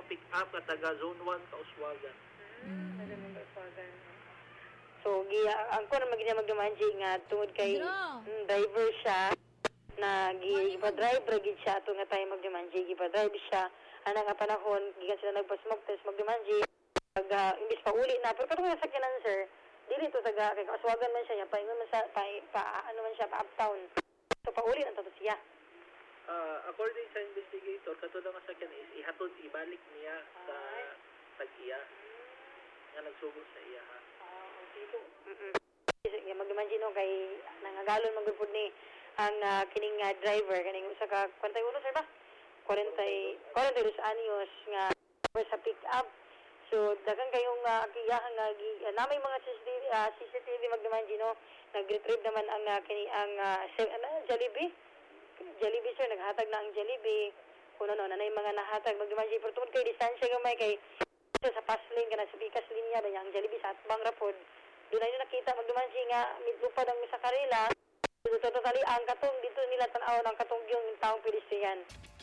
pick up at taga Zone 1 Kauswagan. So ang ko na magdumanji nga tungod kay driver siya na gipa-drive gid siya to nga tayo magdumanji gipa-drive siya ana nga panahon gikan sila nagpa-smoke test magdumanji pag imbis pa uli na pero katong sakyanan sir dili to taga kay Kauswagan man siya paingon man sa ano man siya pa uptown so pa uli na to siya. According sa investigator, katulad nga sakyan is ihatod ibalik niya sa tag-iya nga nagsugod sa iya ha. Dito. Magdumanji no kay nangagalon magpud ni ang kining driver kaning usa ka 41 sir ba? 42 anyos nga sa pick up. So daghang kayong akiyahan nga namay mga CCTV magdumanji no nag-retrieve naman ang Jollibee sir, naghatag na ang Jollibee. Kuno nanay mga nahatag magdumanji pero tungod kay distansya gamay kay sa paslin kana sa bikas linya na ang Jollibee sa atbang rapod. Doon ay nakita magdumanji nga midlupad ang sa karila. Totally ang katong dito nila tan-aw ng katong yung taong pedestrian.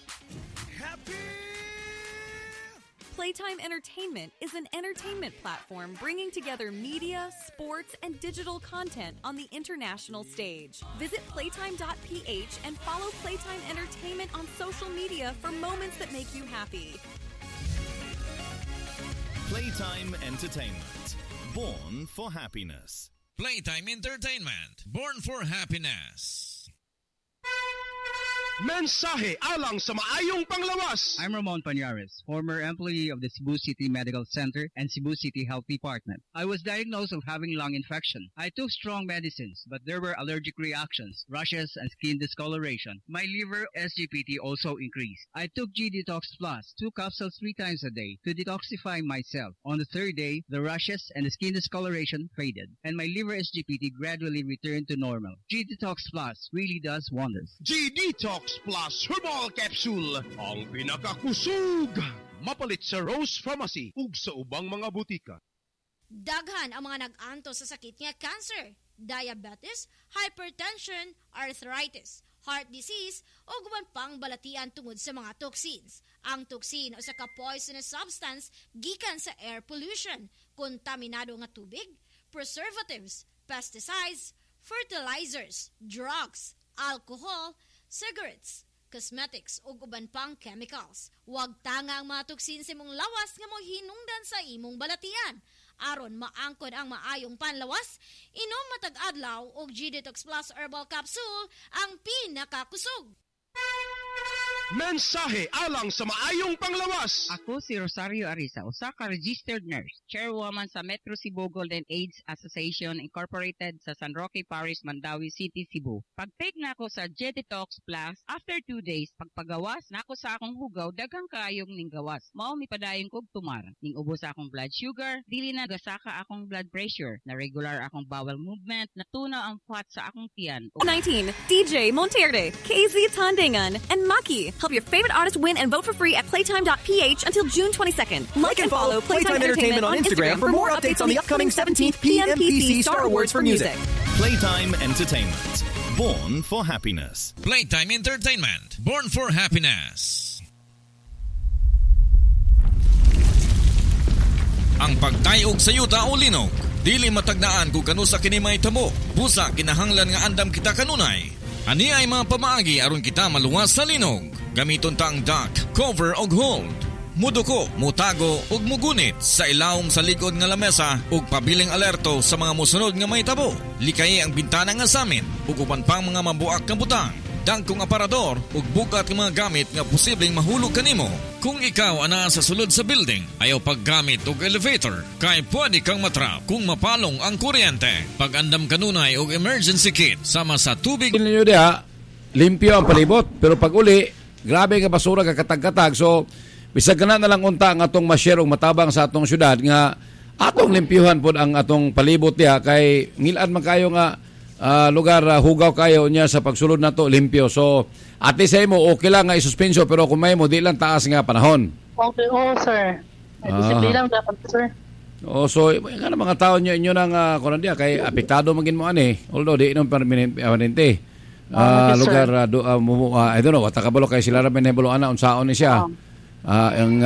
Playtime Entertainment is an entertainment platform bringing together media, sports, and digital content on the international stage. Visit playtime.ph and follow Playtime Entertainment on social media for moments that make you happy. Playtime Entertainment, born for happiness. Playtime Entertainment, born for happiness. Mensahe alang sa maayong panglawas. I'm Ramon Pañares, former employee of the Cebu City Medical Center and Cebu City Health Department. I was diagnosed of having lung infection. I took strong medicines, but there were allergic reactions, rashes, and skin discoloration. My liver SGPT also increased. I took G-Detox Plus, 2 capsules 3 times a day to detoxify myself. On the third day, the rashes and the skin discoloration faded, and my liver SGPT gradually returned to normal. G-Detox Plus really does wonders. G-Detox Plus Herbal Capsule, ang pinakakusog. Mapalit sa Rose Pharmacy ug sa ubang mga butika. Daghan ang mga nag-anto sa sakit nga cancer, diabetes, hypertension, arthritis, heart disease, o guban pang balatian tungod sa mga toxins. Ang toxin o sa ka-poisonous substance gikan sa air pollution, kontaminado nga tubig, preservatives, pesticides, fertilizers, drugs, alcohol, cigarettes, cosmetics o uban pang chemicals. Huwag tanga ang mga toksin sa imong lawas nga mo hinungdan sa imong balatian. Aron maangkon ang maayong panlawas, inom matag adlaw og G-Detox Plus Herbal Capsule ang pinakakusog. Mensahe alang sa maayong panglawas. Ako si Rosario Arisa, usa ka registered nurse, chairwoman sa Metro Cebu Golden AIDS Association Incorporated sa San Roque Parish, Mandawi City, Cebu. Pag-take na ako sa G-Detox Plus, after 2 days, pagpagawas na ako sa akong hugaw, daghang kaayong ning gawas. Mao mi padayon kog tumar. Ning ubos akong blood sugar, dili na gasaka akong blood pressure, na regular akong bowel movement, natunaw ang fat sa akong tiyan. 19, DJ Monterde, KZ Tandangan, and Maki. Help your favorite artist win and vote for free at playtime.ph until June 22nd. Like and follow Playtime Entertainment on Instagram for more updates on the upcoming 17th PMPC Star Awards for Music. Playtime Entertainment, born for happiness. Playtime Entertainment, born for happiness. Ang pagtayog sa yuta o linog, dili matagnaan kung kanu sa kini may tabo. Busa kinahanglan nga andam kita kanunay. Ani ay mga pamaagi aron kita maluwas sa linog. Gamiton ta ang duck, cover og hold. Muduko, mutago ug mugunit sa ilawom sa likod nga lamesa ug pabiling alerto sa mga musunod nga may tabo. Likayi ang bintana nga samin ug uban pang mga mabuak nga butang. Dangkong aparador ug bukat nga mga gamit nga posibleng mahulog kanimo. Kung ikaw ana sa sulod sa building, ayaw paggamit og elevator, kay pwede kang matrap kung mapalong ang kuryente. Pag-andam kanunay og emergency kit sama sa tubig. Ninyo diha, limpyo ang palibot, pero pag uli, grabe nga basura kakatag-katag. So, bisag na lang unta ang atong ma-share og matabang sa atong syudad nga atong limpyuhan pod ang atong palibot diha kay ngilan man kayo nga lugar hugaw kayo niya sa pagsulod na to limpyo. So ate sa imo okay lang nga isuspenso pero kung may mo di lang taas nga panahon. Okay, sir. Disiplina lang dapat sir. So nga mga tao niyo inyo nang kuno dia kay apektado magin mo ani although di inom permanente. Lugar I don't know watakabalo kay sila ra benebulo ana unsaon ni siya. Ang